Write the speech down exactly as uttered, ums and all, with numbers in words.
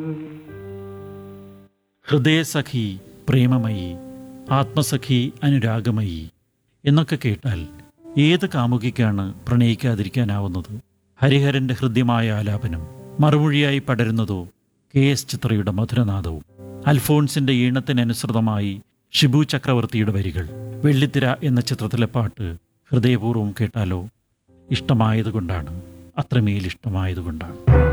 ഹൃദയസഖി പ്രേമമയി, ആത്മസഖി അനുരാഗമയി എന്നൊക്കെ കേട്ടാൽ ഏത് കാമുകിക്കാണ് പ്രണയിക്കാതിരിക്കാനാവുന്നത്? ഹരിഹരൻ്റെ ഹൃദ്യമായ ആലാപനം മറുമൊഴിയായി പടരുന്നതോ കെ എസ് ചിത്രയുടെ മധുരനാദവും. അൽഫോൺസിൻ്റെ ഈണത്തിനനുസൃതമായി ഷിബു ചക്രവർത്തിയുടെ വരികൾ. വെള്ളിത്തിര എന്ന ചിത്രത്തിലെ പാട്ട് ഹൃദയപൂർവ്വം കേട്ടാലോ? ഇഷ്ടമായതുകൊണ്ടാണ്, അത്രമേൽ ഇഷ്ടമായതുകൊണ്ടാണ്.